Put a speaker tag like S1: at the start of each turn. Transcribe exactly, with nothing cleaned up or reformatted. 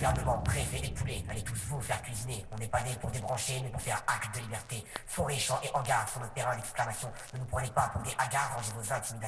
S1: gouvernement, préfet et poulet, allez tous vous faire cuisiner. On n'est pas né pour débrancher, mais pour faire acte de liberté. Forêt, champs et hangars sur notre terrain d'exclamation. Ne nous prenez pas pour des hagards, rangez vos intimidations.